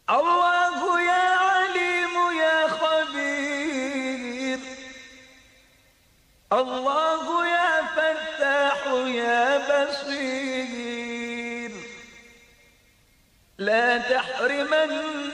الله يا عليم يا خبير، الله يا فتاح يا بصير، لا تحرمن